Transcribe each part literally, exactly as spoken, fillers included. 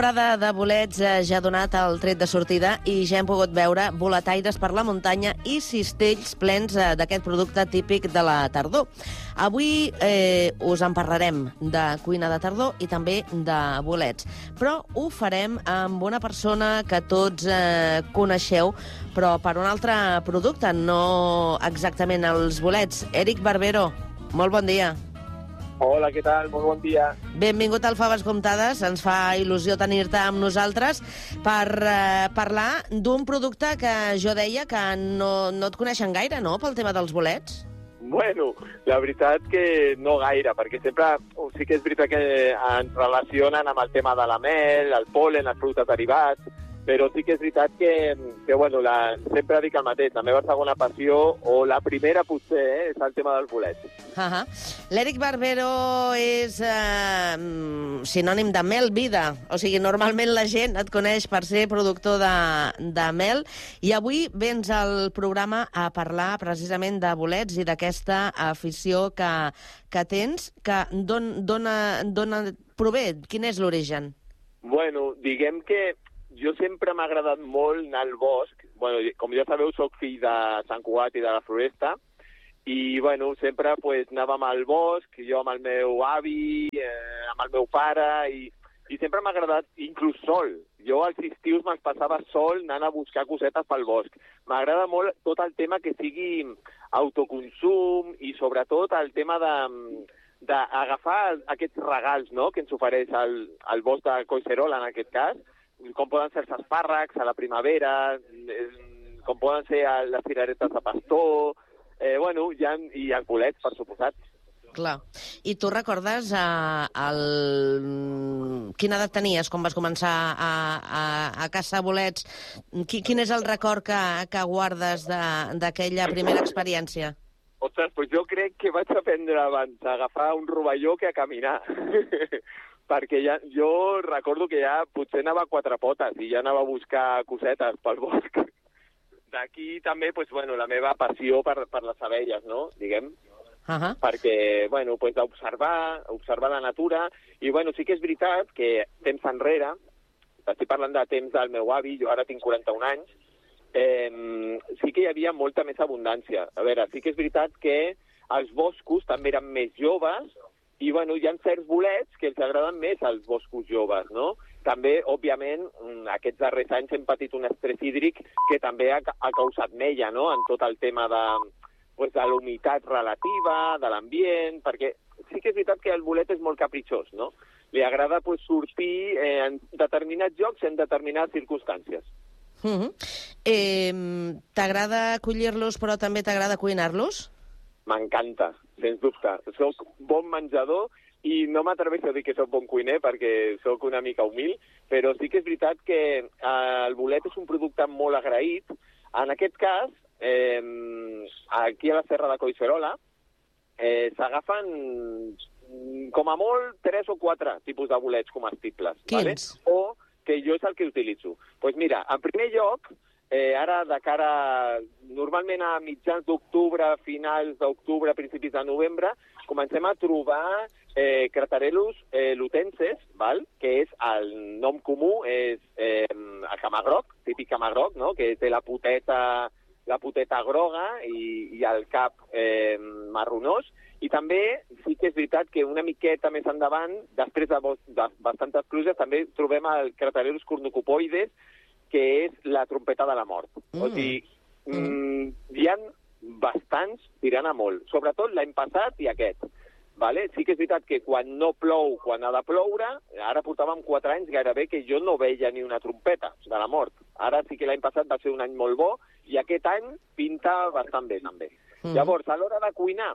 Prada de bolets ja ha donat el tret de sortida i ja hem pogut veure boletaires per la muntanya i cistells plens d'aquest producte típic de la tardor. Avui eh, us en parlarem de cuina de tardor i també de bolets, però ho farem amb una persona que tots eh, coneixeu, però per un altre producte, no exactament els bolets. Eric Barbero, molt bon dia. Hola, què tal? Molt bon dia. Benvingut al Faves Comptades. Ens fa il·lusió tenir-te amb nosaltres per eh, parlar d'un producte que jo deia que no, no et coneixen gaire, no?, pel tema dels bolets. Bueno, la veritat que no gaire, perquè sempre sí que és veritat que ens relacionen amb el tema de la mel, el pol·len, els productes derivats, però sí que és veritat que, que bueno, la, sempre dic el mateix, la meva segona passió, o la primera potser, eh, és el tema dels bolets. Uh -huh. L'Eric Barbero és eh, sinònim de mel vida, o sigui, normalment la gent et coneix per ser productor de, de mel, i avui vens al programa a parlar precisament de bolets i d'aquesta afició que, que tens, que d'on prové? Quin és l'origen? Bueno, diguem que jo sempre m'ha agradat molt anar al bosc. Bueno, com ja sabeu, soc fill de Sant Cugat i de la Floresta, i bueno, sempre pues, anàvem al bosc, jo amb el meu avi, eh, amb el meu pare, i, i sempre m'ha agradat, inclús sol. Jo als estius me'ls passava sol anant a buscar cosetes pel bosc. M'agrada molt tot el tema que sigui autoconsum i sobretot el tema de d'agafar aquests regals, no?, que ens ofereix el, el bosc de Collserola, en aquest cas, com poden ser els espàrrecs a la primavera, com poden ser les cireretes de pastor, eh, bueno, ja, i els bolets, per suposat. Clar. I tu recordes eh, el... quina edat tenies quan vas començar a, a, a caçar bolets? Qui, quin és el record que, que guardes d'aquella primera experiència? Ostres, doncs jo crec que vaig aprendre abans a agafar un rovelló que a caminar. Perquè ja, jo recordo que ja potser anava a quatre potes i ja anava a buscar cosetes pel bosc. D'aquí també, pues, bueno, la meva passió per, per les abelles, no?, diguem. Uh -huh. Perquè, bueno, pues, observar, observar la natura. I, bueno, sí que és veritat que temps enrere, estic parlant de temps del meu avi, jo ara tinc quaranta-un anys, eh, sí que hi havia molta més abundància. A veure, sí que és veritat que els boscos també eren més joves, i, bueno, hi ha certs bolets que els agraden més als boscos joves, no? També, òbviament, aquests darrers anys hem patit un estrès hídric que també ha, ha causat mella, no?, en tot el tema de, pues, de l'humitat relativa, de l'ambient, perquè sí que és veritat que el bolet és molt capritxós, no? Li agrada, pues, sortir eh, en determinats llocs en determinades circumstàncies. Uh -huh. eh, T'agrada collir-los, però també t'agrada cuinar-los? M'encanta, sens dubte. Soc bon menjador i no m'atreveixo a dir que soc bon cuiner perquè soc una mica humil, però sí que és veritat que eh, el bolet és un producte molt agraït. En aquest cas, eh, aquí a la Serra de Collserola, eh, s'agafen com a molt tres o quatre tipus de bolets comestibles. Quins? Vale? O que jo és el que utilitzo. Doncs pues mira, en primer lloc, Eh, ara, de cara, normalment a mitjans d'octubre, finals d'octubre, principis de novembre, comencem a trobar eh, Craterellus eh, lutensis, val? Que és el nom comú, és eh, el camagroc, típic camagroc, no?, que té la poteta, la poteta groga i, i el cap eh, marronós. I també sí que és veritat que una miqueta més endavant, després de, de bastantes pluges, també trobem el Craterellus cornucopoides, que és la trompeta de la mort. Mm. O sigui, mm, hi ha bastants tirant a molt, sobretot l'any passat i aquest. Vale? Sí que és veritat que quan no plou, quan ha de ploure, ara portàvem quatre anys gairebé que jo no veia ni una trompeta de la mort. Ara sí que l'any passat va ser un any molt bo i aquest any pinta bastant bé, també. Mm. Llavors, a l'hora de cuinar,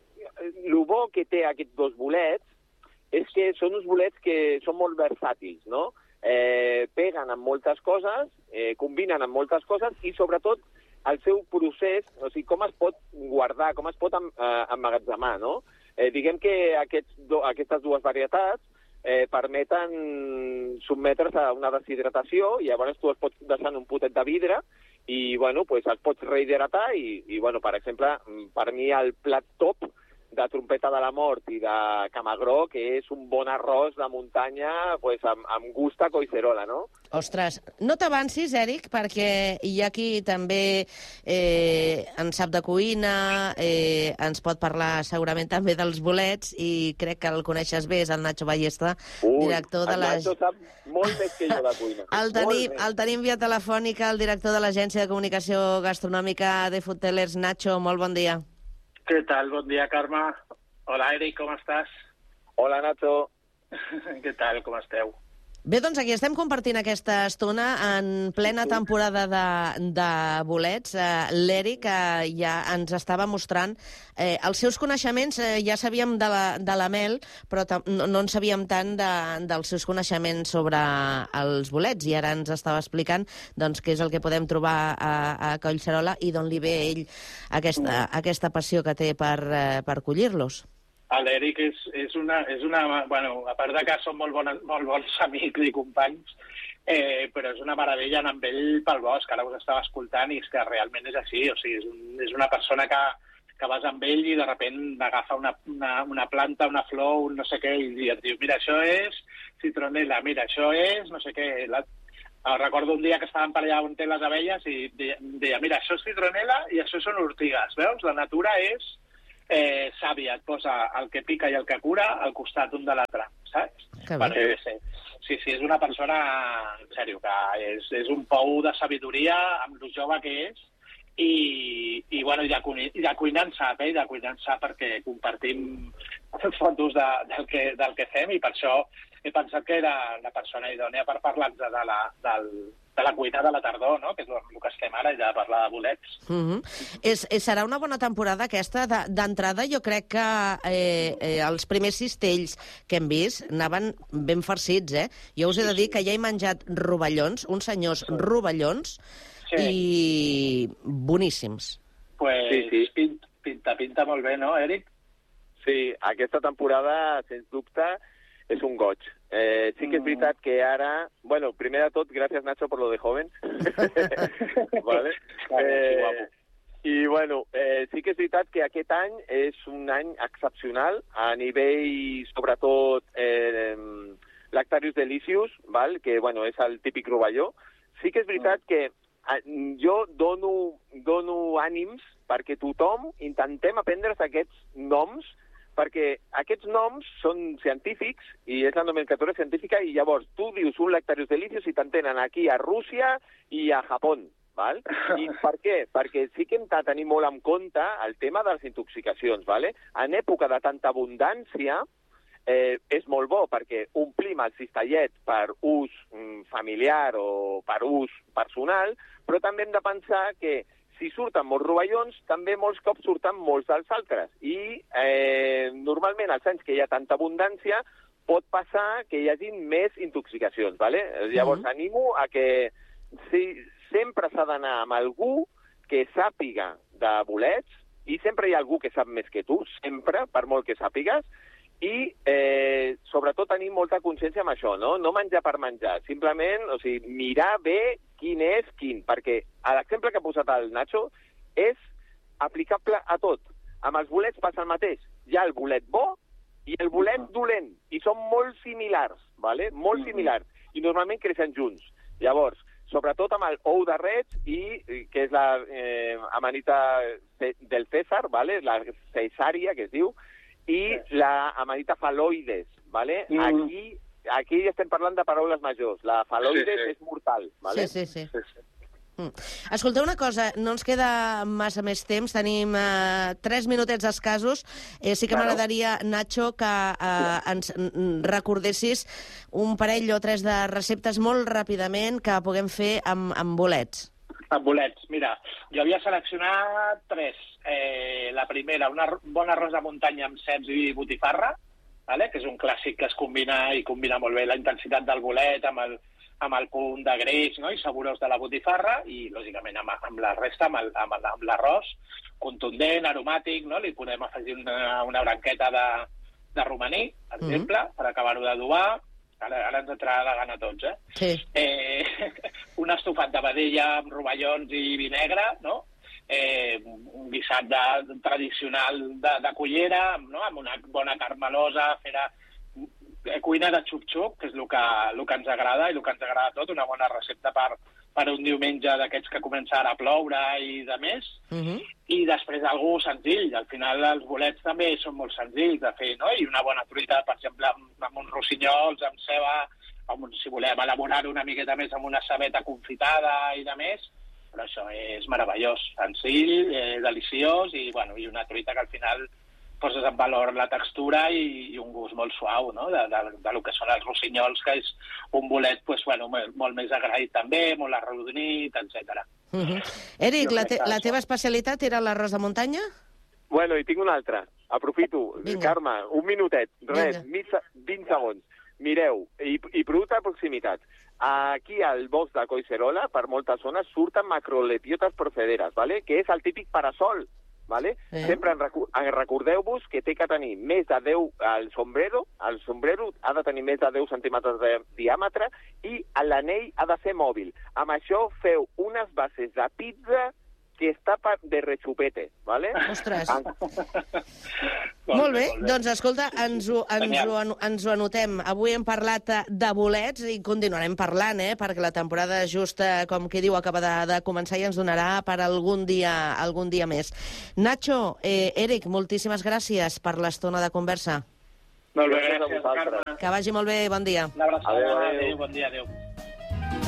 el bo que té aquests dos bolets és que són uns bolets que són molt versàtils, no?, Eh, peguen amb moltes coses, eh, combinen amb moltes coses i, sobretot, el seu procés, o sigui, com es pot guardar, com es pot em, eh, emmagatzemar, no? Eh, diguem que aquests do, aquestes dues varietats eh, permeten sotmetre's a una deshidratació i llavors tu els pots deixar en un potet de vidre i, bueno, pues, els pots rehidratar i, i bueno, per exemple, per mi el plat top de trompeta de la mort i de camagró, que és un bon arròs de muntanya pues, amb, amb gust a coicerola, no? Ostres, no t'avancis, Èric, perquè hi ha qui també eh, en sap de cuina, eh, ens pot parlar segurament també dels bolets, i crec que el coneixes bé, és el Nacho Ballesta, Ui, director de el la... Nacho sap molt més que jo de cuina. El tenim, el tenim via telefònica, el director de l'Agència de Comunicació Gastronòmica de Food Tellers. Nacho, molt bon dia. ¿Qué tal? Buen día, Carme. Hola, Eric, ¿cómo estás? Hola, Nacho. Què tal, com esteu? Bé, doncs aquí estem compartint aquesta estona en plena temporada de, de bolets. Eh, L'Eric eh, ja ens estava mostrant eh, els seus coneixements. Eh, ja sabíem de la, de la mel, però no, no en sabíem tant de, dels seus coneixements sobre els bolets. I ara ens estava explicant doncs, què és el que podem trobar a, a Collserola i d'on li ve ell aquesta, aquesta passió que té per, eh, per collir-los. L'Eric és, és, una, és una... Bueno, a part de que som molt, bona, molt bons amics i companys, eh, però és una meravella anar amb ell pel bosc. Ara us estava escoltant i és que realment és així. O sigui, és, un, és una persona que, que vas amb ell i de sobte agafa una, una, una planta, una flor, un no sé què, i et diu, mira, això és citronela, mira, això és no sé què. La... Recordo un dia que estàvem per allà on té les abelles i deia, mira, això és citronela i això són ortigues, veus? La natura és... Eh, sàvia, et posa el que pica i el que cura al costat un de l'altre, saps? Bueno, sí, sí, sí, és una persona, en sèrio, que és, és un pou de sabidoria amb lo jove que és i, i, bueno, i de, i de cuinar en sap, eh? I de cuinar en sap perquè compartim fotos de, del, que, del que fem i per això he pensat que era la persona idònia per parlar-nos de, la, del, de la cuina de la tardor, no? Que és el, el que estem ara, i de parlar de bolets. Mm-hmm. és, és, serà una bona temporada aquesta. D'entrada, jo crec que eh, eh, els primers cistells que hem vist anaven ben farcits, eh? Jo us he de dir que ja he menjat rovellons, uns senyors sí. rovellons, sí. i boníssims. Pues sí, sí. Pinta, pinta, pinta molt bé, no, Eric? Sí, aquesta temporada, sens dubte, és un goig. Eh, sí que és veritat que ara... Bueno, primer de tot, gràcies, Nacho, por lo de joven. Vale? Eh, I, bueno, eh, sí que és veritat que aquest any és un any excepcional a nivell, sobretot, eh, Lactarius delicius, val? Que, bueno, és el típic rovelló. Sí que és veritat que eh, jo dono, dono ànims perquè tothom intentem aprendre aquests noms, perquè aquests noms són científics i és la nomenclatura científica i llavors tu dius un Lactarius delicius i t'entenen aquí a Rússia i a Japó, val? I per què? Perquè sí que hem de tenir molt en compte el tema de les intoxicacions, vale? En època de tanta abundància eh, és molt bo perquè omplim el cistellet per ús mm, familiar o per ús personal, però també hem de pensar que si surten molts rovellons, també molts cops surten molts dels altres. I eh, normalment, als anys que hi ha tanta abundància, pot passar que hi hagi més intoxicacions, ¿vale? Llavors, mm-hmm. animo a que si, sempre s'ha d'anar amb algú que sàpiga de bolets, i sempre hi ha algú que sap més que tu, sempre, per molt que sàpigues, i eh, sobretot tenir molta consciència amb això, no? No menjar per menjar, simplement, o sigui, mirar bé quin és quin, perquè l'exemple que ha posat el Nacho és aplicable a tot. Amb els bolets passa el mateix. Hi ha el bolet bo i el bolet dolent, i són molt similars, ¿vale? Molt similars, i normalment creixen junts. Llavors, sobretot amb el ou de reig, i, que és la eh, amanita del César, ¿vale? La cesària, que es diu, i la amanita faloides, ¿vale? Mm. Aquí, aquí estem parlant de paraules majors. La faloides sí, sí. és mortal, ¿vale? Sí, sí, sí. sí, sí. Mm. Escolteu una cosa, no ens queda massa més temps, tenim eh, tres minutets escassos. Eh, sí que bueno. m'agradaria, Nacho, que eh, ens recordessis un parell o tres de receptes molt ràpidament que puguem fer amb, amb bolets. Amb bolets, mira, jo havia seleccionat tres. Eh, la primera, un bon arròs de muntanya amb ceps i botifarra, vale? Que és un clàssic que es combina i combina molt bé la intensitat del bolet amb el, amb el punt de greix, no? I saborós de la botifarra i, lògicament, amb, amb la resta, amb, el, amb, amb l'arròs contundent, aromàtic, no? Li podem afegir una, una branqueta de, de romaní, per mm-hmm. exemple, per acabar-ho d'adobar. Ara, ara ens entrarà la gana a tots, eh? Sí. eh un estofat de vedella amb rovellons i vi negre, no? eh, un guisat de, tradicional de, de cullera, no? Amb una bona carn melosa, fer cuina de xup-xup, que és el que, el que ens agrada i el que ens agrada tot, una bona recepta per, per un diumenge d'aquests que comença ara a ploure i de més, uh -huh. i després algú senzill. Al final els bolets també són molt senzills de fer, no? I una bona truita, per exemple, amb, amb uns rossinyols, amb ceba, amb, si volem elaborar una miqueta més amb una cebeta confitada i de més, però això és meravellós, senzill, eh, deliciós, i, bueno, i una truita que al final poses en valor la textura i, i un gust molt suau, no?, de, de, de lo que són els rossinyols, que és un bolet pues, bueno, molt, molt més agraït també, molt arrodonit, etcètera. Uh -huh. Eric, la, te la teva especialitat era l'arròs de muntanya? Bueno, i tinc una altra. Aprofito. Vinga. Carme, un minutet. Res, vint segons. Mireu, i, i producte de proximitat. Aquí al bosc de Collserola, per moltes zones, surten macrolepiotes procederes, ¿vale? Que és el típic parasol. Vale? Eh. Sempre en recordeu-vos que té que tenir més de deu el sombrero, el sombrero ha de tenir més de deu centímetres de diàmetre i l'anell ha de ser mòbil. Amb això feu unes bases de pizza que es tapa de rechupete, ¿vale? Ostres! En... molt bé, doncs escolta, ens ho, ens, ho, ens ho anotem. Avui hem parlat de bolets i continuarem parlant, eh? Perquè la temporada justa, com qui diu, acaba de, de començar i ens donarà per algun dia, algun dia més. Nacho, eh, Eric, moltíssimes gràcies per l'estona de conversa. Molt bé, gràcies, Carme. Que vagi molt bé, bon dia. Una abraçada, adéu, bon dia, adéu.